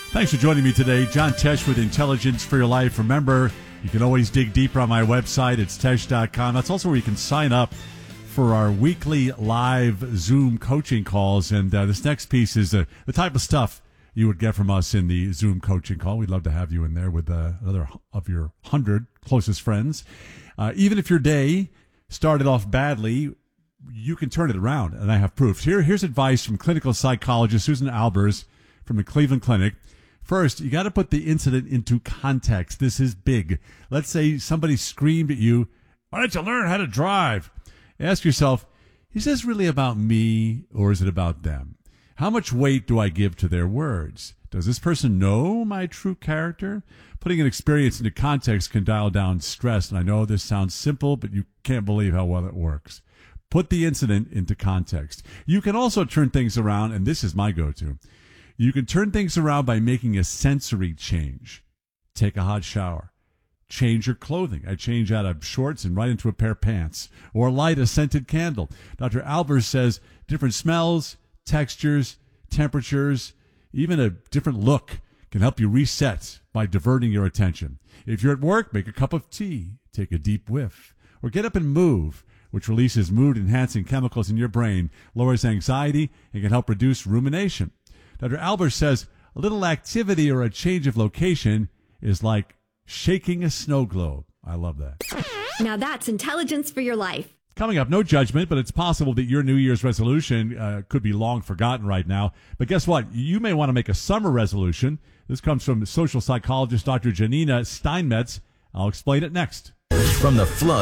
Thanks for joining me today. John Tesh with Intelligence for Your Life. Remember, you can always dig deeper on my website. It's tesh.com. That's also where you can sign up for our weekly live Zoom coaching calls. And this next piece is the type of stuff you would get from us in the Zoom coaching call. We'd love to have you in there with another of your 100 closest friends. Even if your day started off badly, you can turn it around, and I have proof. Here's advice from clinical psychologist Susan Albers from the Cleveland Clinic. First, you got to put the incident into context. This is big. Let's say somebody screamed at you, "Why don't you learn how to drive?" Ask yourself, is this really about me or is it about them? How much weight do I give to their words? Does this person know my true character? Putting an experience into context can dial down stress, and I know this sounds simple, but you can't believe how well it works. Put the incident into context. You can also turn things around, and this is my go-to. You can turn things around by making a sensory change. Take a hot shower. Change your clothing. I change out of shorts and right into a pair of pants. Or light a scented candle. Dr. Albers says different smells, textures, temperatures, even a different look can help you reset by diverting your attention. If you're at work, make a cup of tea. Take a deep whiff. Or get up and move, which releases mood-enhancing chemicals in your brain, lowers anxiety, and can help reduce rumination. Dr. Albers says a little activity or a change of location is like shaking a snow globe. I love that. Now that's intelligence for your life. Coming up, no judgment, but it's possible that your New Year's resolution could be long forgotten right now. But guess what? You may want to make a summer resolution. This comes from social psychologist Dr. Janina Steinmetz. I'll explain it next. From the Flood